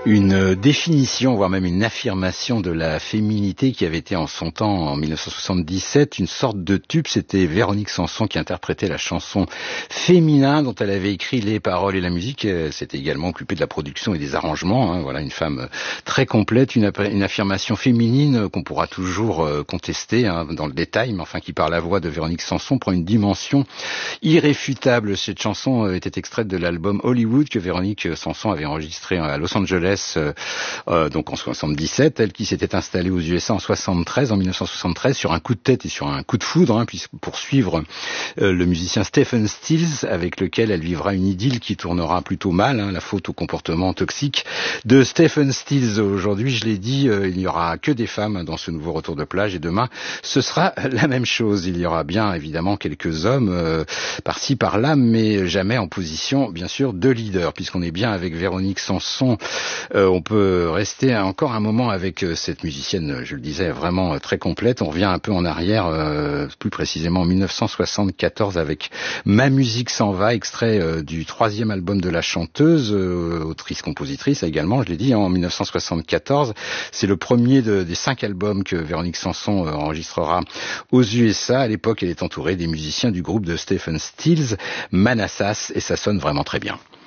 Une définition, voire même une affirmation de la féminité qui avait été en son temps, en 1977, une sorte de tube. C'était Véronique Sanson qui interprétait la chanson Féminin, dont elle avait écrit les paroles et la musique. Elle s'était également occupée de la production et des arrangements. Voilà, une femme très complète, une affirmation féminine qu'on pourra toujours contester dans le détail, mais enfin qui par la voix de Véronique Sanson prend une dimension irréfutable. Cette chanson était extraite de l'album Hollywood que Véronique Sanson avait enregistré à Los Angeles donc en 77, elle qui s'était installée aux USA en 1973 sur un coup de tête et sur un coup de foudre, pour suivre le musicien Stephen Stills, avec lequel elle vivra une idylle qui tournera plutôt mal, la faute au comportement toxique de Stephen Stills. Aujourd'hui, je l'ai dit, il n'y aura que des femmes dans ce nouveau retour de plage, et demain ce sera la même chose. Il y aura bien évidemment quelques hommes par-ci par-là, mais jamais en position bien sûr de leader, puisqu'on est bien avec Véronique Sanson. On peut rester encore un moment avec cette musicienne, je le disais, vraiment très complète. On revient un peu en arrière, plus précisément en 1974 avec Ma musique s'en va, extrait du 3e album de la chanteuse, autrice-compositrice également, je l'ai dit, en 1974. C'est le premier des 5 albums que Véronique Sanson enregistrera aux USA. À l'époque, elle est entourée des musiciens du groupe de Stephen Stills, Manassas, et ça sonne vraiment très bien.